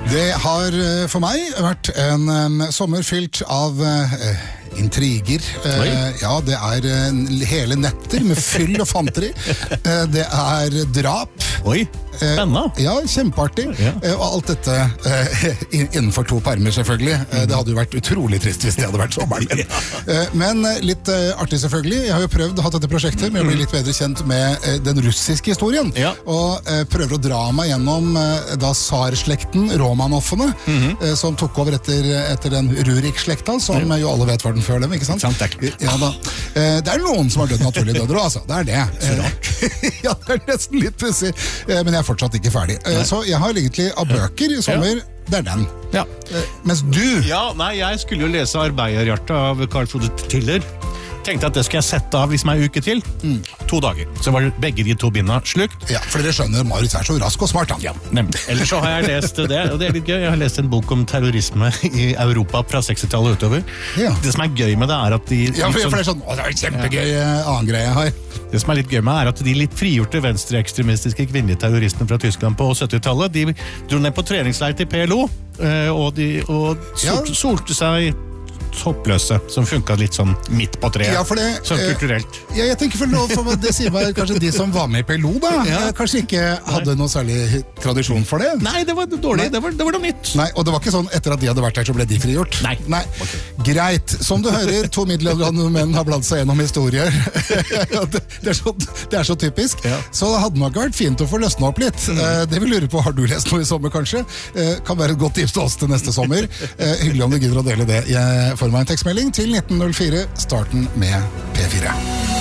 Det har for meg vært en sommer fylt av intriger. Ja, det hele netter med fyll og fanteri. Det drap. Oi, spennende. Ja, kjempeartig. Og alt dette innenfor 2 permer selvfølgelig. Det hadde jo vært utrolig trist hvis det hadde vært sommeren. Men litt artig selvfølgelig. Jeg har jo prøvd å ha dette prosjektet med å bli litt bedre kjent med den russiske historien. Og prøver å dra meg gjennom da Tsar-slekten, Romanoffene, som tok over etter den Rurik-slekta, som jo alle vet var den før dem, ikke sant? Ja, da. Det noen som har dødd naturlig dødere, altså. Det det. Så rart. Ja, det nesten litt pussig. Men jeg fortsatt ikke ferdig. Så jeg har egentlig av bøker i sommer, det den. Ja. Mens du... Ja, nei, jeg skulle jo lese Arbeiderhjertet av Carl Frode Tiller. Tenkte at det skal jeg sette av liksom en uke til. 2 dager. Så var begge de 2 bindene slukt. Ja, for dere skjønner, Marius så rask og smart, han. Ja, nemlig. Ellers så har jeg lest det, og det litt gøy. Jeg har lest en bok om terrorisme i Europa fra 60-tallet utover. Ja. Det som gøy med det at de... Ja, for det sånn, det en kjempegøy annen greie her. Det som litt gøy med at de litt frigjorte venstreekstremistiske kvinnelige terroristene fra Tyskland på 70-tallet, de dro ned på treningsleir til PLO, og solte seg toppløse, som funket litt sånn midt på treet, ja, for det, sånn kulturelt. Ja, jeg tenker for det sier meg kanskje de som var med i PLO da, kanskje ikke hadde noe særlig tradisjon for det. Nei, det var dårlig, det var noe nytt. Nei, og det var ikke sånn etter at de hadde vært her så ble de frigjort. Nei. Okay. Greit, som du hører, 2 middelaldrende menn har bladd seg gjennom historier. det så typisk. Ja. Så det hadde nok vært fint å få løsne opp litt. Det vi lurer på, har du lest noe i sommer kanskje? Kan være et godt tips til oss til neste sommer. Hyggelig om du gidder å dele det. Jeg får meg en tekstmelding til 1904, starten med P4.